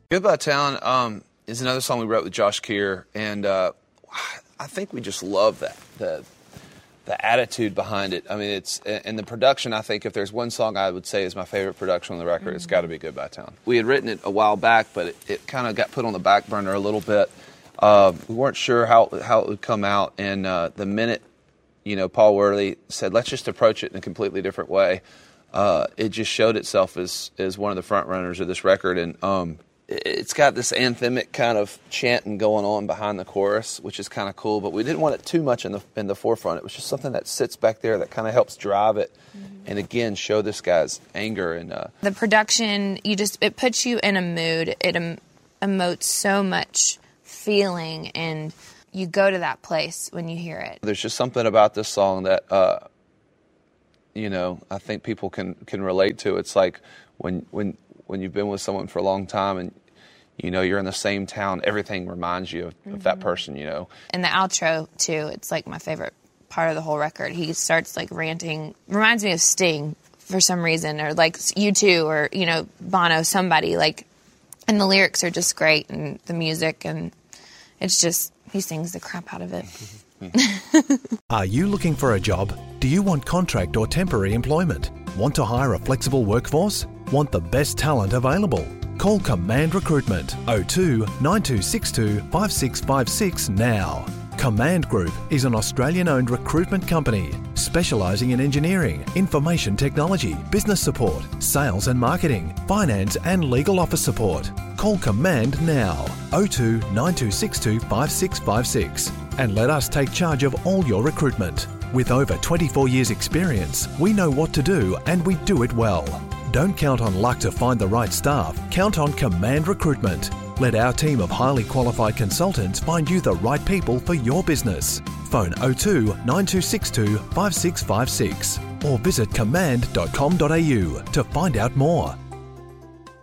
Goodbye Town is another song we wrote with Josh Keir, and I think we just love that, the attitude behind it. I mean, it's and the production. I think if there's one song I would say is my favorite production on the record, it's got to be Goodbye Town. We had written it a while back, but it kind of got put on the back burner a little bit. We weren't sure how it would come out, and the minute Paul Worley said, let's just approach it in a completely different way, it just showed itself as one of the front runners of this record. And it's got this anthemic kind of chanting going on behind the chorus, which is kind of cool, but we didn't want it too much in the forefront. It was just something that sits back there that kind of helps drive it, and again show this guy's anger. And the production, it puts you in a mood. It emotes so much feeling, and you go to that place when you hear it. There's just something about this song that I think people can relate to. It's like when you've been with someone for a long time and you're in the same town, everything reminds you of that person, And the outro, too, it's like my favorite part of the whole record. He starts like ranting, reminds me of Sting for some reason, or like U2 or, Bono, somebody. And the lyrics are just great, and the music, and it's just, he sings the crap out of it. Are you looking for a job? Do you want contract or temporary employment? Want to hire a flexible workforce? Want the best talent available? Call Command Recruitment 02 9262 5656 now. Command Group is an Australian-owned recruitment company specialising in engineering, information technology, business support, sales and marketing, finance and legal office support. Call Command now 02 9262 5656 and let us take charge of all your recruitment. With over 24 years experience, we know what to do and we do it well. Don't count on luck to find the right staff. Count on Command Recruitment. Let our team of highly qualified consultants find you the right people for your business. Phone 02 9262 5656 or visit command.com.au to find out more.